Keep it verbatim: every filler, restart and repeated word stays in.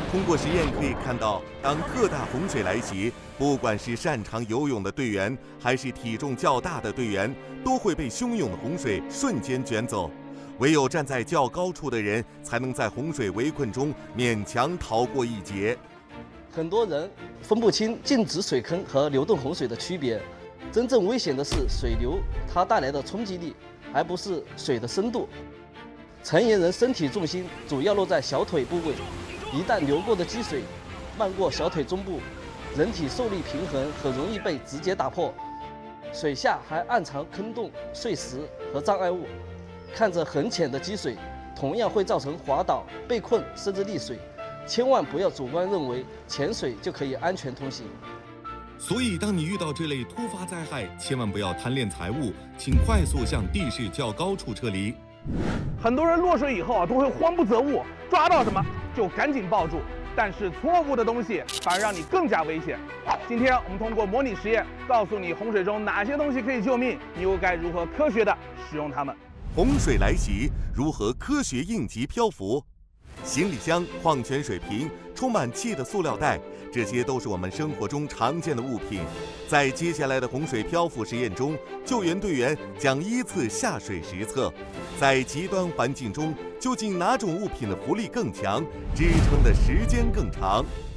通过实验可以看到，当特大洪水来袭，不管是擅长游泳的队员，还是体重较大的队员，都会被汹涌的洪水瞬间卷走。唯有站在较高处的人，才能在洪水围困中勉强逃过一劫。 很多人分不清静止水坑和流动洪水的区别，真正危险的是水流它带来的冲击力，而不是水的深度。成年人身体重心主要落在小腿部位，一旦流过的积水漫过小腿中部，人体受力平衡很容易被直接打破。水下还暗藏坑洞、碎石和障碍物，看着很浅的积水，同样会造成滑倒、被困甚至溺水。千万不要主观认为潜水就可以安全通行。 所以，当你遇到这类突发灾害，千万不要贪恋财物，请快速向地势较高处撤离。 很多人落水以后啊，都会慌不择物，抓到什么就赶紧抱住，但是错误的东西反而让你更加危险。今天我们通过模拟实验，告诉你洪水中哪些东西可以救命，你又该如何科学的使用它们。 洪水来袭，如何科学应急漂浮？行李箱、矿泉水瓶、充满气的塑料袋，这些都是我们生活中常见的物品。在接下来的洪水漂浮实验中，救援队员将依次下水实测，在极端环境中，究竟哪种物品的浮力更强，支撑的时间更长？